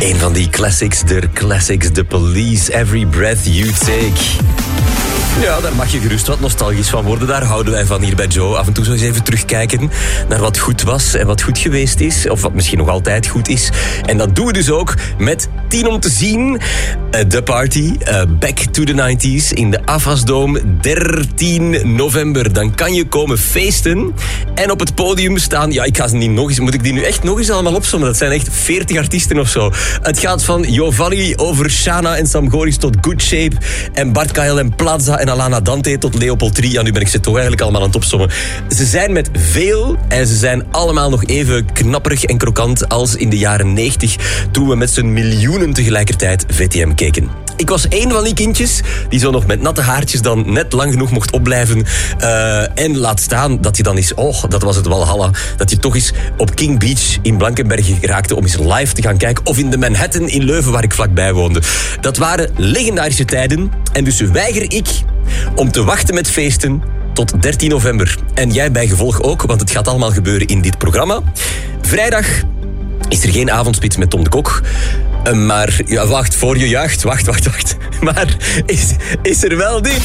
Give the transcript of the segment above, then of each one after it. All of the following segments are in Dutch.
Een van die classics, The Police, Every Breath You Take. Ja, daar mag je gerust wat nostalgisch van worden. Daar houden wij van hier bij Joe. Af en toe zo eens even terugkijken naar wat goed was en wat goed geweest is. Of wat misschien nog altijd goed is. En dat doen we dus ook met 10 om te zien. The Party, Back to the 90s in de Afasdome, 13 november. Dan kan je komen feesten en op het podium staan. Ja, ik ga ze niet nog eens. Moet ik die nu echt nog eens allemaal opzommen? Dat zijn echt 40 artiesten of zo. Het gaat van Jovali over Shana en Sam Goris tot Good Shape en Bart Kael en Plaza en Alana Dante tot Leopold 3. Ja, nu ben ik ze toch eigenlijk allemaal aan het opzommen. Ze zijn met veel en ze zijn allemaal nog even knapperig en krokant als in de jaren 90, toen we met z'n miljoenen tegelijkertijd VTM keken. Ik was één van die kindjes die zo nog met natte haartjes dan net lang genoeg mocht opblijven. En laat staan dat je dan eens, dat was het Walhalla, dat je toch eens op King Beach in Blankenberg raakte om eens live te gaan kijken. Of in de Manhattan in Leuven, waar ik vlakbij woonde. Dat waren legendarische tijden. En dus weiger ik om te wachten met feesten tot 13 november. En jij bij gevolg ook, want het gaat allemaal gebeuren in dit programma. Vrijdag is er geen avondspits met Tom de Kok. Maar, ja, wacht, voor je juicht. Wacht. Maar is er wel dit?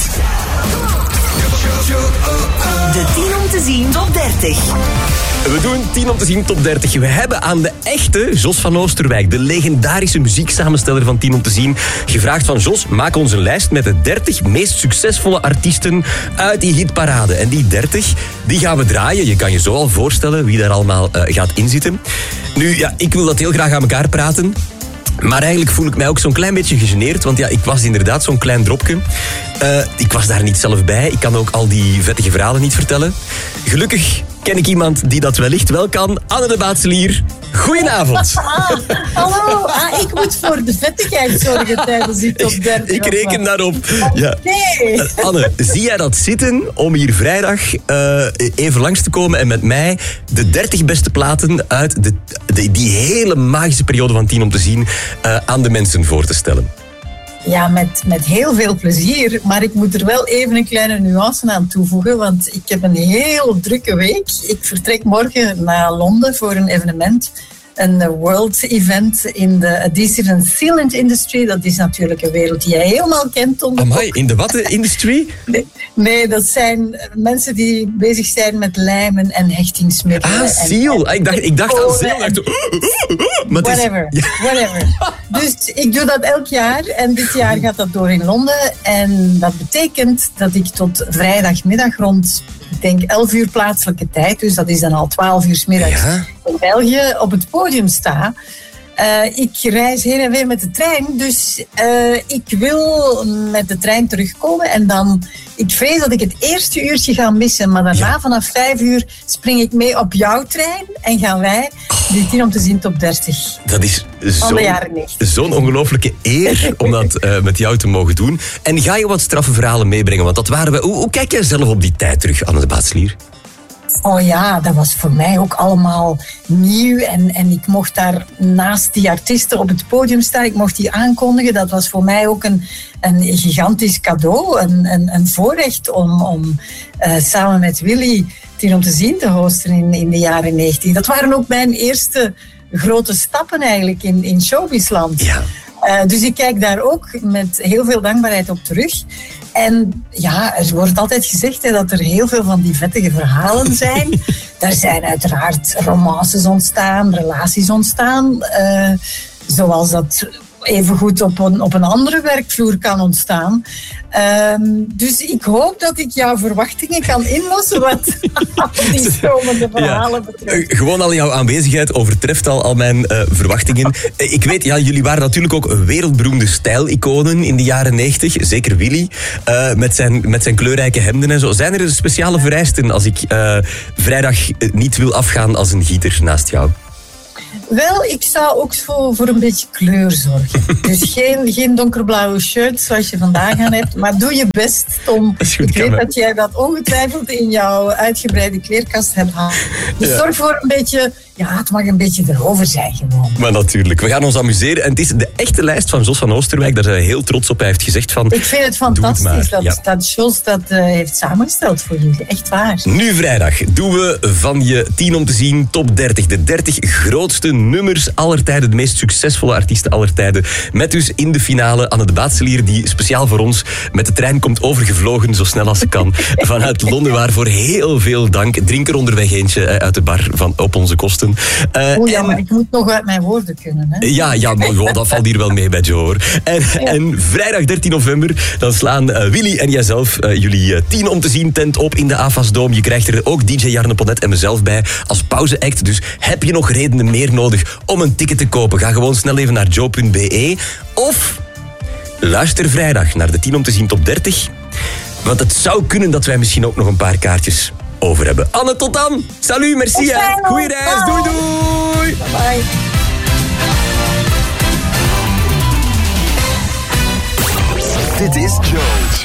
De 10 om te zien top 30. We doen 10 om te zien top 30. We hebben aan de echte Jos van Oosterwijk, de legendarische muzieksamensteller van 10 om te zien, gevraagd van Jos, maak ons een lijst met de 30 meest succesvolle artiesten uit die hitparade. En die 30, die gaan we draaien. Je kan je zo al voorstellen wie daar allemaal gaat inzitten. Nu, ja, ik wil dat heel graag aan elkaar praten. Maar eigenlijk voel ik mij ook zo'n klein beetje gegeneerd. Want ja, ik was inderdaad zo'n klein dropje. Ik was daar niet zelf bij. Ik kan ook al die vettige verhalen niet vertellen. Gelukkig ken ik iemand die dat wellicht wel kan. Anne de Baatselier, goedenavond. Hallo, ik moet voor de vettigheid zorgen tijdens die top 30. Ik reken daarop. Ja. Okay. Anne, zie jij dat zitten om hier vrijdag even langs te komen en met mij de 30 beste platen uit die hele magische periode van 10 om te zien aan de mensen voor te stellen? Ja, met heel veel plezier. Maar ik moet er wel even een kleine nuance aan toevoegen. Want ik heb een heel drukke week. Ik vertrek morgen naar Londen voor een evenement. Een world event in de adhesive and sealant industry. Dat is natuurlijk een wereld die jij helemaal kent. Amai, in de wat-industrie? Nee, dat zijn mensen die bezig zijn met lijmen en hechtingsmiddelen. Seal. Ik dacht aan zeil. Whatever. Dus ik doe dat elk jaar en dit jaar gaat dat door in Londen. En dat betekent dat ik tot vrijdagmiddag rond, ik denk 11 uur plaatselijke tijd, dus dat is dan al 12 uur 's middags in België, op het podium sta. Ik reis heen en weer met de trein, dus ik wil met de trein terugkomen en dan, ik vrees dat ik het eerste uurtje ga missen, maar daarna vanaf 5 uur spring ik mee op jouw trein en gaan wij die 10 om te zien top 30. Dat is van de jaren 90. Zo'n ongelooflijke eer om dat met jou te mogen doen. En ga je wat straffe verhalen meebrengen? Want dat waren we. Hoe kijk jij zelf op die tijd terug, Anne de Baatselier? Oh ja, dat was voor mij ook allemaal nieuw. En ik mocht daar naast die artiesten op het podium staan. Ik mocht die aankondigen. Dat was voor mij ook een gigantisch cadeau. Een voorrecht om samen met Willy 10 om te zien te hosten in de jaren 90. Dat waren ook mijn eerste grote stappen eigenlijk in showbizland. Ja. Dus ik kijk daar ook met heel veel dankbaarheid op terug. En ja, er wordt altijd gezegd dat er heel veel van die vettige verhalen zijn. Er zijn uiteraard romances ontstaan, relaties ontstaan. Zoals dat evengoed op een andere werkvloer kan ontstaan. Dus ik hoop dat ik jouw verwachtingen kan inlossen wat die stromende verhalen betreft. Gewoon al jouw aanwezigheid overtreft al mijn verwachtingen. Ik weet, jullie waren natuurlijk ook wereldberoemde stijliconen in de jaren 90. Zeker Willy, met zijn kleurrijke hemden en zo. Zijn er speciale vereisten als ik vrijdag niet wil afgaan als een gieter naast jou? Wel, ik zou ook voor een beetje kleur zorgen. Dus geen donkerblauwe shirt zoals je vandaag aan hebt. Maar doe je best, Tom. Ik weet dat jij dat ongetwijfeld in jouw uitgebreide kleerkast hebt gehad. Dus zorg voor een beetje... Ja, het mag een beetje erover zijn gewoon. Maar natuurlijk, we gaan ons amuseren. En het is de echte lijst van Jos van Oosterwijk. Daar zijn we heel trots op. Hij heeft gezegd van... Ik vind het fantastisch dat Jos dat heeft samengesteld voor jullie. Echt waar. Nu vrijdag doen we van je 10 om te zien top 30. De 30 grootste nummers aller tijden, de meest succesvolle artiesten aller tijden. Met dus in de finale Anne de Baatselier, die speciaal voor ons met de trein komt overgevlogen, zo snel als ze kan, vanuit Londen. Waarvoor heel veel dank. Drink er onderweg eentje uit de bar op onze kosten. Maar ik moet nog uit mijn woorden kunnen. Hè? Ja, maar gewoon, dat valt hier wel mee bij Joe, hoor. En vrijdag 13 november, dan slaan Willy en jijzelf jullie 10 om te zien tent op in de AFAS-doom. Je krijgt er ook DJ Jarne Ponnet en mezelf bij als pauzeact. Dus heb je nog redenen meer nodig om een ticket te kopen? Ga gewoon snel even naar joe.be. Of luister vrijdag naar de 10 om te zien top 30. Want het zou kunnen dat wij misschien ook nog een paar kaartjes over hebben. Anne, tot dan. Salut, merci. Goeie reis. Doei, doei. Bye. Dit is Joe.